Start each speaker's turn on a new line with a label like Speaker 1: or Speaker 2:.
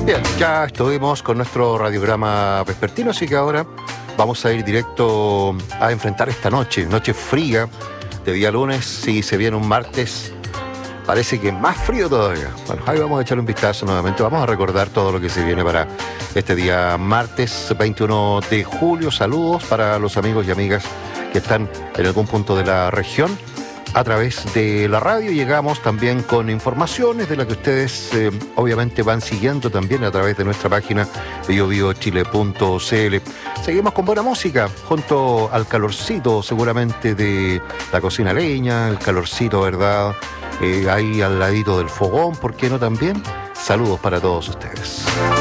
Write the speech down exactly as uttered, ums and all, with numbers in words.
Speaker 1: Bien, ya estuvimos con nuestro radiograma vespertino, así que ahora vamos a ir directo a enfrentar esta noche, noche fría de día lunes, y se viene un martes, parece que más frío todavía. Bueno, ahí vamos a echarle un vistazo nuevamente, vamos a recordar todo lo que se viene para este día martes veintiuno de julio. Saludos para los amigos y amigas que están en algún punto de la región. A través de la radio llegamos también con informaciones de las que ustedes eh, obviamente van siguiendo también a través de nuestra página bio bio chile punto c l. Seguimos con buena música junto al calorcito seguramente de la cocina leña, el calorcito, ¿verdad? Eh, ahí al ladito del fogón, ¿por qué no también? Saludos para todos ustedes.